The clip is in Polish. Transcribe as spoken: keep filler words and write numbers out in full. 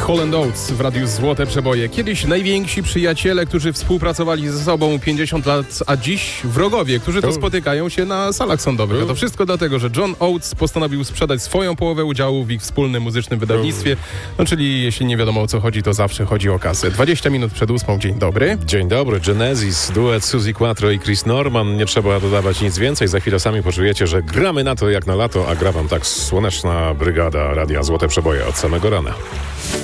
Hall and Oates w Radiu Złote Przeboje. Kiedyś najwięksi przyjaciele, którzy współpracowali ze sobą pięćdziesiąt lat, a dziś wrogowie, którzy to spotykają się na salach sądowych. A to wszystko dlatego, że John Oates postanowił sprzedać swoją połowę udziału w ich wspólnym muzycznym wydawnictwie. No czyli jeśli nie wiadomo o co chodzi, to zawsze chodzi o kasę. dwadzieścia minut przed ósmą. Dzień dobry. Dzień dobry. Genesis, duet Suzy Quatro i Chris Norman. Nie trzeba dodawać nic więcej. Za chwilę sami poczujecie, że gramy na to jak na lato, a gra wam tak słoneczna brygada Radia Złote Przeboje od samego rana.